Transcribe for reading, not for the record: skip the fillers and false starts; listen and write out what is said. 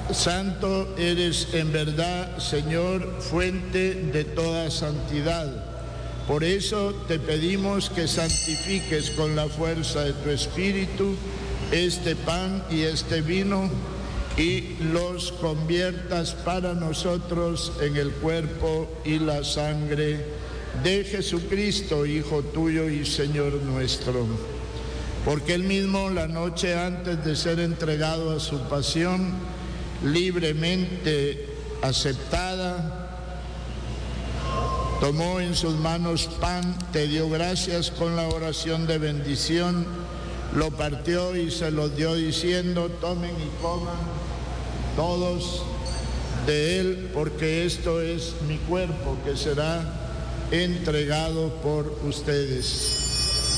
Santo eres en verdad, Señor, fuente de toda santidad. Por eso te pedimos que santifiques con la fuerza de tu Espíritu este pan y este vino y los conviertas para nosotros en el cuerpo y la sangre de Jesucristo, Hijo tuyo y Señor nuestro. Porque él mismo, la noche antes de ser entregado a su pasión, libremente aceptada, tomó en sus manos pan, te dio gracias con la oración de bendición, lo partió y se lo dio diciendo: tomen y coman todos de él, porque esto es mi cuerpo que será entregado por ustedes.